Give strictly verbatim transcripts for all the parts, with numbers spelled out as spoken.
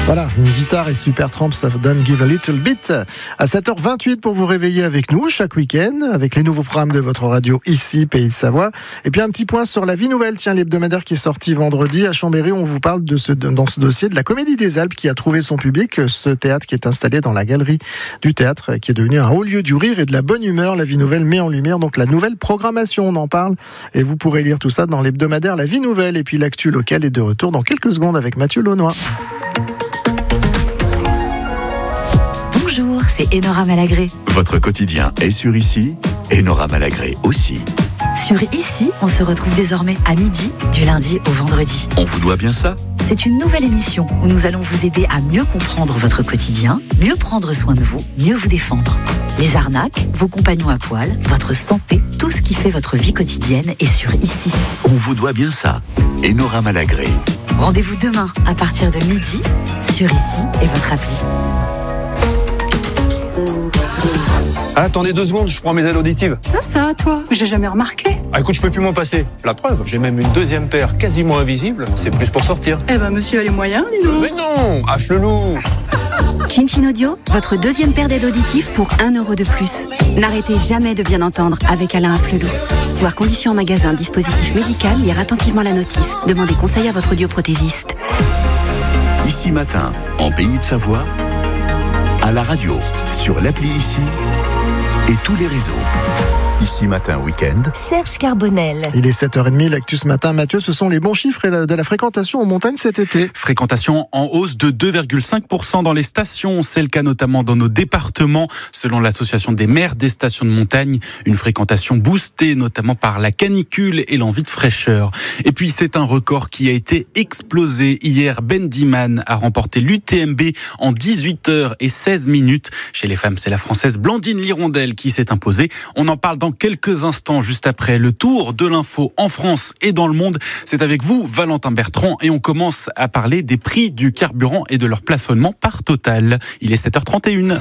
Voilà, une guitare et Supertramp, ça vous donne Give a Little Bit à sept heures vingt-huit pour vous réveiller avec nous chaque week-end, avec les nouveaux programmes de votre radio ici, Pays de Savoie. Et puis un petit point sur la vie nouvelle, tiens, l'hebdomadaire qui est sorti vendredi à Chambéry. On vous parle de ce, dans ce dossier de la Comédie des Alpes qui a trouvé son public, ce théâtre qui est installé dans la galerie du théâtre, qui est devenu un haut lieu du rire et de la bonne humeur. La vie nouvelle met en lumière donc la nouvelle programmation, on en parle. Et vous pourrez lire tout ça dans l'hebdomadaire La Vie Nouvelle. Et puis l'actu locale est de retour dans quelques secondes avec Mathieu Launois. Bonjour, c'est Enora Malagré. Votre quotidien est sur Ici, Enora Malagré aussi. Sur Ici, on se retrouve désormais à midi, du lundi au vendredi. On vous doit bien ça ? C'est une nouvelle émission où nous allons vous aider à mieux comprendre votre quotidien, mieux prendre soin de vous, mieux vous défendre. Les arnaques, vos compagnons à poil, votre santé, tout ce qui fait votre vie quotidienne est sur Ici. On vous doit bien ça, Enora Malagré. Rendez-vous demain à partir de midi sur Ici et votre appli. Ah, attendez deux secondes, je prends mes aides auditives. Ça, ça, toi, j'ai jamais remarqué. Ah, écoute, je peux plus m'en passer. La preuve, j'ai même une deuxième paire quasiment invisible. C'est plus pour sortir. Eh ben, monsieur a les moyens, dis donc. Mais non, à Flelou. Chin Chin Audio, votre deuxième paire d'aides auditives pour un euro de plus. N'arrêtez jamais de bien entendre avec Alain Afflelou. Voir conditions en magasin, dispositif médical, lire attentivement la notice. Demandez conseil à votre audioprothésiste. Ici Matin, en Pays de Savoie, à la radio, sur l'appli Ici et tous les réseaux. Ici Matin Week-end. Serge Carbonel. Il est sept heures trente, l'actu ce matin. Mathieu, ce sont les bons chiffres de la fréquentation en montagne cet été. Fréquentation en hausse de deux virgule cinq pour cent dans les stations. C'est le cas notamment dans nos départements. Selon l'association des maires des stations de montagne, une fréquentation boostée notamment par la canicule et l'envie de fraîcheur. Et puis c'est un record qui a été explosé. Hier, Ben Diman a remporté l'U T M B en dix-huit heures seize minutes. Chez les femmes, c'est la Française Blandine Lirondelle qui s'est imposée. On en parle dans quelques instants, juste après le tour de l'info en France et dans le monde. C'est avec vous, Valentin Bertrand, et on commence à parler des prix du carburant et de leur plafonnement par Total. Il est sept heures trente et une.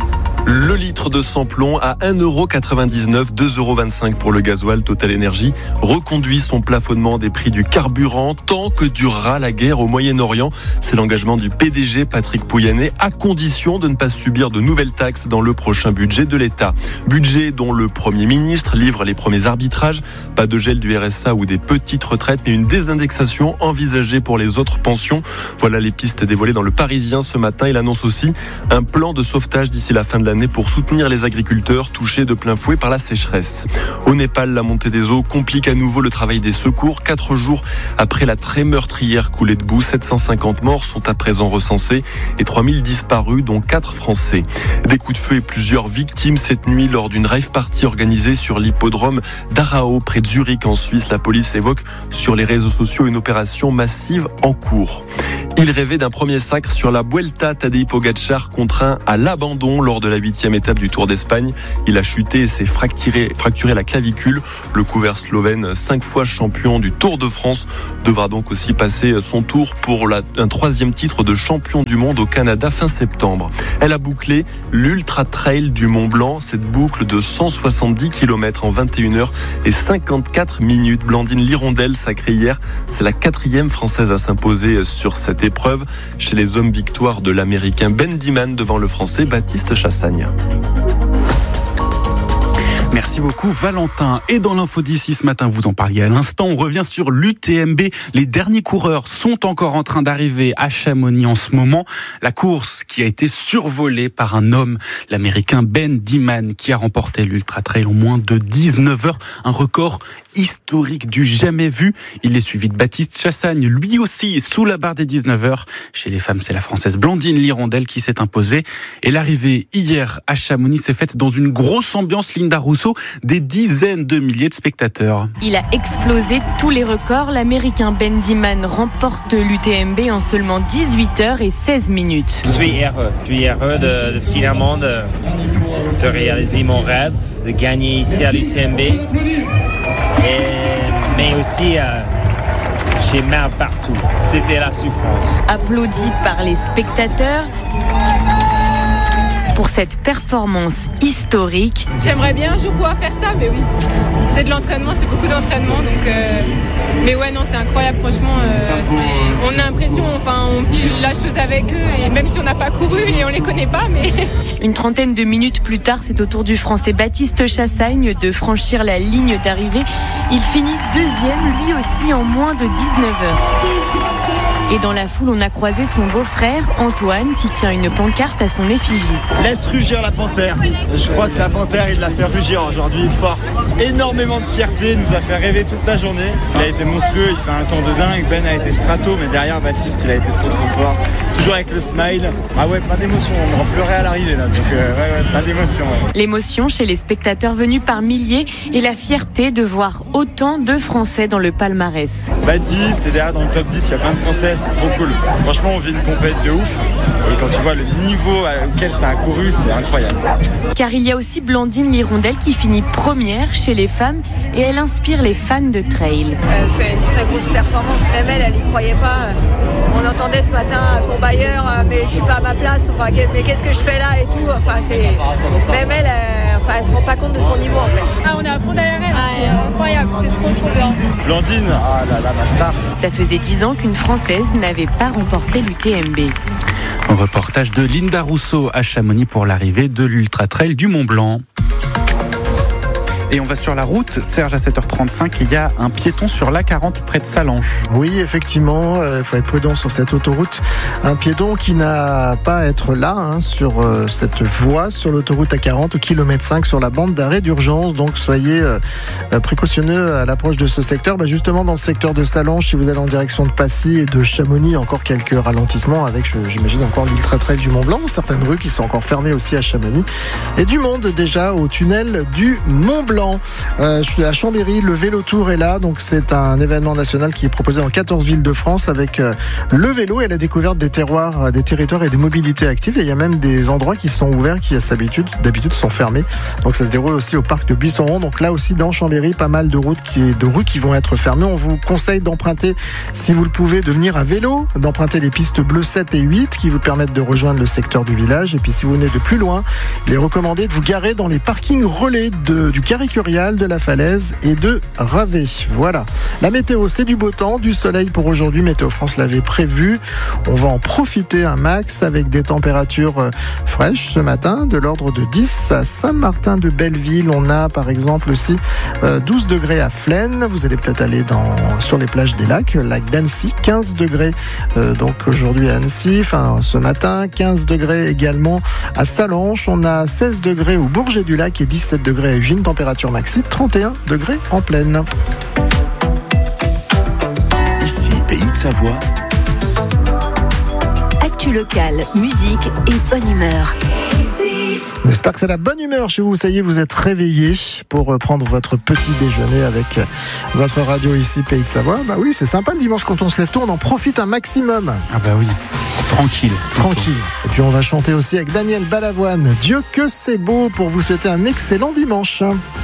Le litre de sans-plomb à un euro quatre-vingt-dix-neuf, deux euros vingt-cinq pour le gasoil. Total Énergie reconduit son plafonnement des prix du carburant tant que durera la guerre au Moyen-Orient. C'est l'engagement du P D G Patrick Pouyanné, à condition de ne pas subir de nouvelles taxes dans le prochain budget de l'État. Budget dont le Premier ministre livre les premiers arbitrages. Pas de gel du R S A ou des petites retraites, mais une désindexation envisagée pour les autres pensions. Voilà les pistes dévoilées dans le Parisien ce matin. Il annonce aussi un plan de sauvetage d'ici la fin de l'année pour soutenir les agriculteurs touchés de plein fouet par la sécheresse. Au Népal, la montée des eaux complique à nouveau le travail des secours. Quatre jours après la très meurtrière coulée de boue, sept cent cinquante morts sont à présent recensés et trois mille disparus, dont quatre Français. Des coups de feu et plusieurs victimes cette nuit lors d'une rave party organisée sur l'hippodrome d'Arao, près de Zurich en Suisse. La police évoque sur les réseaux sociaux une opération massive en cours. Il rêvait d'un premier sacre sur la Vuelta. Tadej Pogačar contraint à l'abandon lors de la huitième étape du Tour d'Espagne. Il a chuté et s'est fracturé, fracturé la clavicule. Le couvert slovène, cinq fois champion du Tour de France, devra donc aussi passer son tour pour la, un troisième titre de champion du monde au Canada fin septembre. Elle a bouclé l'Ultra Trail du Mont Blanc, cette boucle de cent soixante-dix kilomètres en vingt et une heures cinquante-quatre minutes. Blandine Lirondelle, sacrée hier, c'est la quatrième Française à s'imposer sur cette épreuve. Chez les hommes, victoire de l'Américain Ben Diman devant le Français Baptiste Chassagne. Merci beaucoup Valentin. Et dans l'info d'ici ce matin, vous en parliez à l'instant, on revient sur l'U T M B. Les derniers coureurs sont encore en train d'arriver à Chamonix en ce moment. La course qui a été survolée par un homme, l'Américain Ben Diman, qui a remporté l'Ultra Trail en moins de dix-neuf heures. Un record historique du jamais vu. Il est suivi de Baptiste Chassagne, lui aussi sous la barre des dix-neuf heures. Chez les femmes, c'est la Française Blandine Lirondelle qui s'est imposée. Et l'arrivée hier à Chamonix s'est faite dans une grosse ambiance Linda Rousseau, des dizaines de milliers de spectateurs. Il a explosé tous les records. L'Américain Ben Diman remporte l'U T M B en seulement dix-huit heures seize minutes. Je suis heureux, je suis heureux de, de finalement de, de réaliser mon rêve, de gagner ici à l'U T M B. Et, mais aussi, euh, j'ai mal partout. C'était la souffrance. Applaudi par les spectateurs. pour cette performance historique. J'aimerais bien un jour pouvoir faire ça, mais oui, c'est de l'entraînement, c'est beaucoup d'entraînement, donc euh... mais ouais non, c'est incroyable, franchement. Euh, c'est... On a l'impression, enfin, on vit la chose avec eux, et même si on n'a pas couru et on les connaît pas, mais une trentaine de minutes plus tard, c'est au tour du Français Baptiste Chassagne de franchir la ligne d'arrivée. Il finit deuxième, lui aussi en moins de dix-neuf heures. Et dans la foule, on a croisé son beau-frère, Antoine, qui tient une pancarte à son effigie. Laisse rugir la panthère. Je crois que la panthère, il l'a fait rugir aujourd'hui fort. Énormément de fierté, il nous a fait rêver toute la journée. Il a été monstrueux, il fait un temps de dingue. Ben a été strato, mais derrière, Baptiste, il a été trop trop fort. Toujours avec le smile. Ah ouais, plein d'émotions. On en pleurait à l'arrivée là, donc euh, ouais, ouais, plein d'émotions. Ouais. L'émotion chez les spectateurs venus par milliers et la fierté de voir autant de Français dans le palmarès. Baptiste, et derrière dans le top dix, il y a plein de Français. C'est trop cool. Franchement, on vit une compète de ouf. Et quand tu vois le niveau auquel ça a couru, c'est incroyable. Car il y a aussi Blandine Lirondelle qui finit première chez les femmes et elle inspire les fans de trail. Elle fait une très grosse performance. Même elle, elle n'y croyait pas. On entendait ce matin à Courbayeur, mais je suis pas à ma place. Enfin, mais qu'est-ce que je fais là et tout. Enfin, c'est... Même elle, elle, enfin, elle se rend pas compte de son niveau en fait. Ah, on est à fond derrière elle. Ah, c'est incroyable. C'est trop trop bien. Blandine, ah là là, ma star. Ça faisait dix ans qu'une Française n'avait pas remporté l'U T M B. Un reportage de Linda Rousseau à Chamonix pour l'arrivée de l'Ultra Trail du Mont Blanc. Et on va sur la route, Serge, à sept heures trente-cinq, il y a un piéton sur l'A quarante près de Sallanches. Oui, effectivement, il euh, faut être prudent sur cette autoroute. Un piéton qui n'a pas à être là, hein, sur euh, cette voie, sur l'autoroute A quarante, au kilomètre cinq, sur la bande d'arrêt d'urgence. Donc soyez euh, précautionneux à l'approche de ce secteur. Bah, justement, dans le secteur de Sallanches, si vous allez en direction de Passy et de Chamonix, encore quelques ralentissements avec, j'imagine, encore l'Ultra Trail du Mont Blanc, certaines rues qui sont encore fermées aussi à Chamonix. Et du monde déjà au tunnel du Mont Blanc. Euh, je suis à Chambéry, le Vélo Tour est là, donc c'est un événement national qui est proposé dans quatorze villes de France avec euh, le vélo et la découverte des terroirs, des territoires et des mobilités actives. Et il y a même des endroits qui sont ouverts qui d'habitude, d'habitude sont fermés. Donc ça se déroule aussi au parc de Buisson-Rond. Donc là aussi dans Chambéry, pas mal de routes qui, de rues qui vont être fermées. On vous conseille d'emprunter, si vous le pouvez, de venir à vélo, d'emprunter les pistes bleues sept et huit qui vous permettent de rejoindre le secteur du village. Et puis si vous venez de plus loin, il est recommandé de vous garer dans les parkings relais de, du Carré Curial, de la Falaise et de Ravet. Voilà. La météo, c'est du beau temps, du soleil pour aujourd'hui. Météo France l'avait prévu. On va en profiter un max avec des températures fraîches ce matin, de l'ordre de dix à Saint-Martin-de-Belleville. On a par exemple aussi douze degrés à Flaine. Vous allez peut-être aller dans, sur les plages des lacs. Lac d'Annecy, quinze degrés euh, donc aujourd'hui à Annecy, enfin ce matin. quinze degrés également à Sallanches. On a seize degrés au Bourget-du-Lac et dix-sept degrés à Ugine. Température maxi, trente et un degrés en pleine. Ici, Pays de Savoie. Actu locale, musique et bonne humeur. J'espère que c'est la bonne humeur chez vous. Ça y est, vous êtes réveillés pour prendre votre petit déjeuner avec votre radio ici, Pays de Savoie. Bah oui, c'est sympa le dimanche quand on se lève tôt, on en profite un maximum. Ah bah oui, tranquille. Tranquille. Et puis on va chanter aussi avec Daniel Balavoine. Dieu que c'est beau, pour vous souhaiter un excellent dimanche.